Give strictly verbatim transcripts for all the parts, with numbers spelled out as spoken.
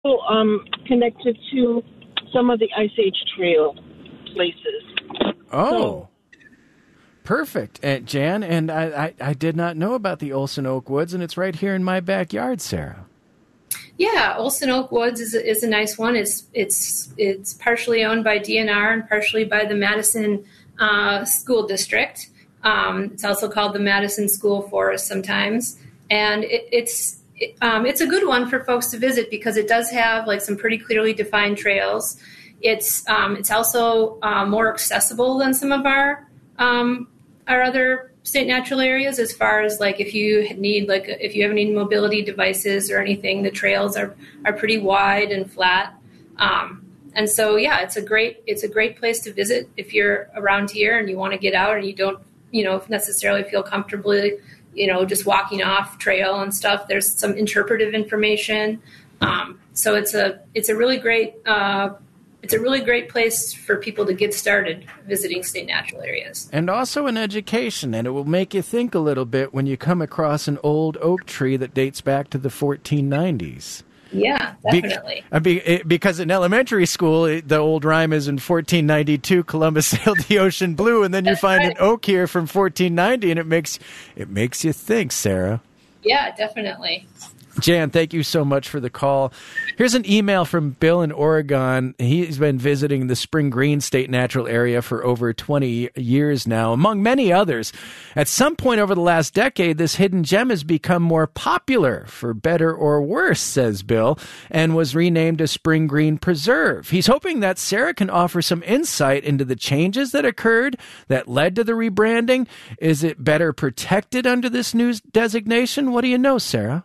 um, connected to some of the Ice Age Trail places. Oh, so, perfect, Aunt Jan. And I, I, I did not know about the Olson Oak Woods, and it's right here in my backyard, Sarah. Yeah, Olson Oak Woods is a, is a nice one. It's it's it's partially owned by D N R and partially by the Madison uh, School District. Um, it's also called the Madison School Forest sometimes, and it, it's it, um, it's a good one for folks to visit because it does have like some pretty clearly defined trails. It's um, it's also uh, more accessible than some of our um, our other state natural areas as far as like if you need like if you have any mobility devices or anything, the trails are are pretty wide and flat. Um, and so yeah, it's a great it's a great place to visit if you're around here and you want to get out and you don't you know necessarily feel comfortably you know just walking off trail and stuff. There's some interpretive information. Um, so it's a it's a really great uh, It's a really great place for people to get started visiting state natural areas. And also an education, and it will make you think a little bit when you come across an old oak tree that dates back to the fourteen nineties. Yeah, definitely. Be- be- because in elementary school, it, the old rhyme is in fourteen ninety-two, Columbus sailed the ocean blue, and then you That's find right. an oak here from fourteen ninety, and it makes it makes you think, Sarah. Yeah, definitely. Jan, thank you so much for the call. Here's an email from Bill in Oregon. He's been visiting the Spring Green State Natural Area for over twenty years now, among many others. At some point over the last decade, this hidden gem has become more popular, for better or worse, says Bill, and was renamed a Spring Green Preserve. He's hoping that Sarah can offer some insight into the changes that occurred that led to the rebranding. Is it better protected under this new designation? What do you know, Sarah?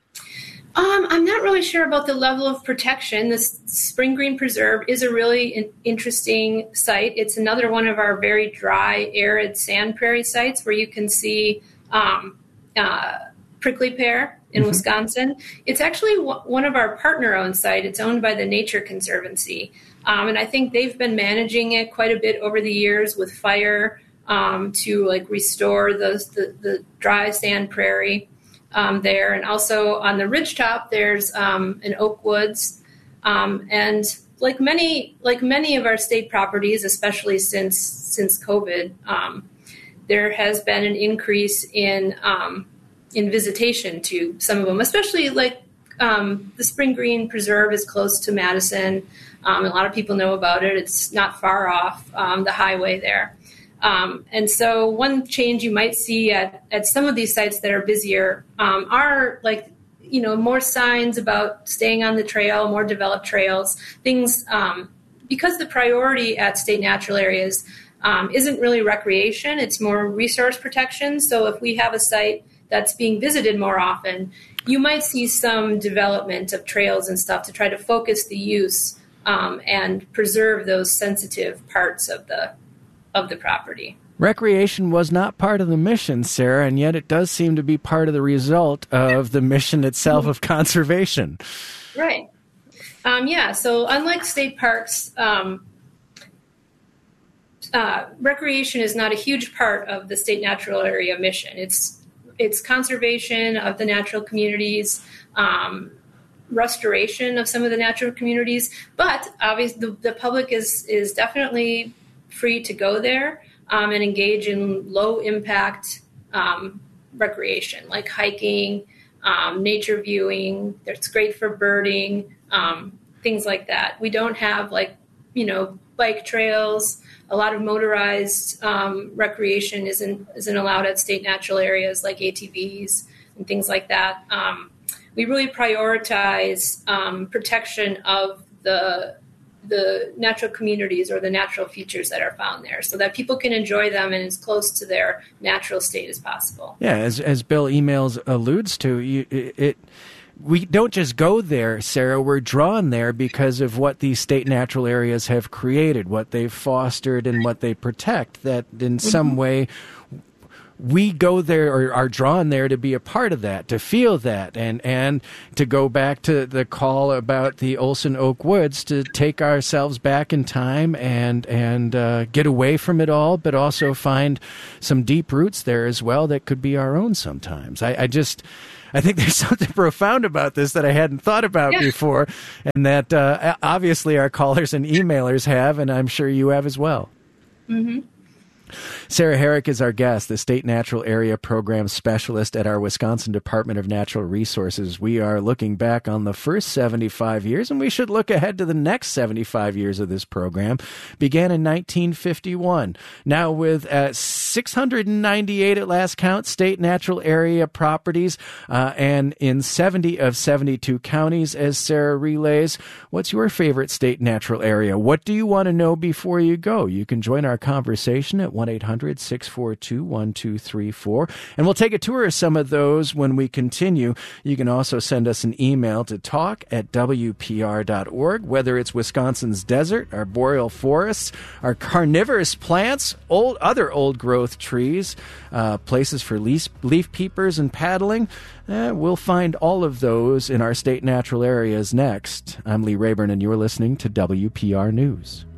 Um, I'm not really sure about the level of protection. This Spring Green Preserve is a really in- interesting site. It's another one of our very dry, arid sand prairie sites where you can see um, uh, prickly pear in mm-hmm. Wisconsin. It's actually w- one of our partner-owned sites. It's owned by the Nature Conservancy. Um, and I think they've been managing it quite a bit over the years with fire um, to like restore those the, the dry sand prairie. Um, there, and also on the ridgetop, there's um, an oak woods, um, and like many like many of our state properties, especially since since COVID, um, there has been an increase in um, in visitation to some of them, especially like um, the Spring Green Preserve is close to Madison. Um, a lot of people know about it. It's not far off um, the highway there. Um, and so one change you might see at, at some of these sites that are busier um, are like, you know, more signs about staying on the trail, more developed trails, things, um, because the priority at state natural areas um, isn't really recreation, it's more resource protection. So if we have a site that's being visited more often, you might see some development of trails and stuff to try to focus the use um, and preserve those sensitive parts of the of the property. Recreation was not part of the mission, Sarah, and yet it does seem to be part of the result of the mission itself of conservation. Right. Um, yeah, so unlike state parks, um, uh, recreation is not a huge part of the state natural area mission. It's it's conservation of the natural communities, um, restoration of some of the natural communities, but obviously the, the public is is definitely free to go there um, and engage in low impact um, recreation like hiking, um, nature viewing. It's great for birding, um, things like that. We don't have like, you know, bike trails. A lot of motorized um, recreation isn't isn't allowed at state natural areas like A T Vs and things like that. Um, we really prioritize um, protection of the the natural communities or the natural features that are found there so that people can enjoy them and as close to their natural state as possible. Yeah, as as Bill emails alludes to, you, it, it we don't just go there, Sarah, we're drawn there because of what these state natural areas have created, what they've fostered and what they protect, that in mm-hmm. some way we go there or are drawn there to be a part of that, to feel that, and and to go back to the call about the Olson Oak Woods, to take ourselves back in time and and uh, get away from it all, but also find some deep roots there as well that could be our own sometimes. I, I just, I think there's something profound about this that I hadn't thought about yeah. before, and that uh, obviously our callers and emailers have, and I'm sure you have as well. Mm-hmm. Sarah Herrick is our guest, the State Natural Area Program Specialist at our Wisconsin Department of Natural Resources. We are looking back on the first seventy-five years, and we should look ahead to the next seventy-five years of this program. Began in nineteen fifty-one. Now with uh, six hundred ninety-eight at last count state natural area properties, uh, and in seventy of seventy-two counties, as Sarah relays. What's your favorite state natural area? What do you want to know before you go? You can join our conversation at one eight hundred six four two one two three four. And we'll take a tour of some of those when we continue. You can also send us an email to talk at W P R dot org, whether it's Wisconsin's desert, our boreal forests, our carnivorous plants, old other old growth trees, uh, places for leaf, leaf peepers and paddling. Eh, we'll find all of those in our state natural areas next. I'm Lee Rayburn, and you're listening to W P R News.